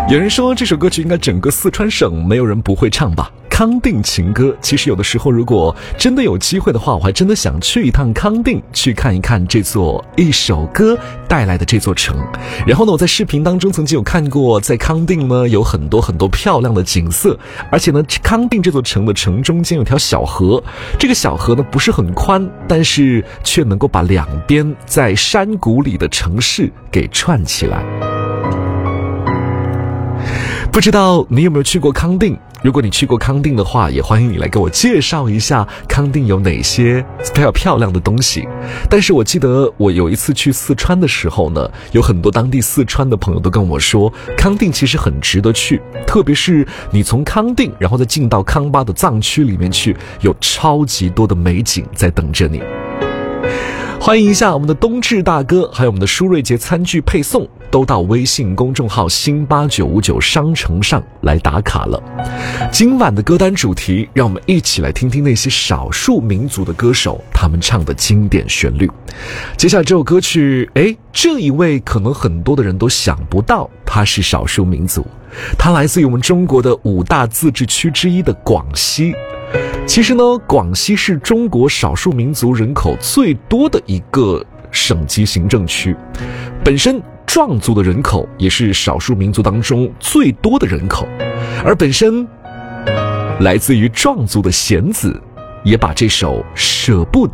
有人说这首歌曲应该整个四川省没有人不会唱吧。康定情歌，其实有的时候如果真的有机会的话，我还真的想去一趟康定，去看一看这座一首歌带来的这座城。然后呢，我在视频当中曾经有看过，在康定呢有很多很多漂亮的景色，而且呢康定这座城的城中间有条小河，这个小河呢不是很宽，但是却能够把两边在山谷里的城市给串起来。不知道你有没有去过康定？如果你去过康定的话，也欢迎你来给我介绍一下康定有哪些比较漂亮的东西。但是我记得我有一次去四川的时候呢，有很多当地四川的朋友都跟我说，康定其实很值得去，特别是你从康定然后再进到康巴的藏区里面去，有超级多的美景在等着你。欢迎一下我们的冬至大哥，还有我们的舒瑞节餐具配送都到微信公众号新8959商城上来打卡了。今晚的歌单主题，让我们一起来听听那些少数民族的歌手他们唱的经典旋律。接下来这首歌曲，这一位可能很多的人都想不到他是少数民族，他来自于我们中国的5大自治区之一的广西。其实呢，广西是中国少数民族人口最多的一个省级行政区，本身壮族的人口也是少数民族当中最多的人口，而本身来自于壮族的弦子也把这首舍不得